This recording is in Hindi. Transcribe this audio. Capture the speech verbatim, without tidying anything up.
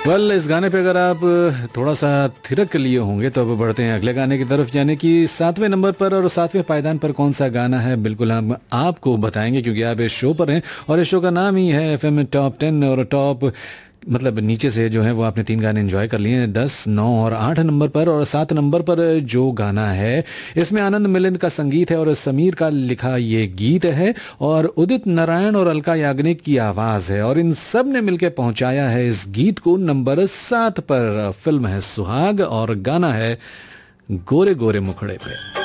वेल well, इस गाने पे अगर आप थोड़ा सा थिरक लिए होंगे तो अब बढ़ते हैं अगले गाने की तरफ, यानी कि सातवें नंबर पर और सातवें पायदान पर कौन सा गाना है बिल्कुल हम आपको बताएंगे, क्योंकि आप इस शो पर हैं और इस शो का नाम ही है एफएम टॉप टेन। और टॉप मतलब नीचे से जो है वो आपने तीन गाने एंजॉय कर लिए हैं, दस, नौ और आठ नंबर पर। और सात नंबर पर जो गाना है इसमें आनंद मिलिंद का संगीत है और समीर का लिखा ये गीत है और उदित नारायण और अलका याग्निक की आवाज है और इन सब ने मिलकर पहुंचाया है इस गीत को नंबर सात पर। फिल्म है सुहाग और गाना है गोरे गोरे मुखड़े पे।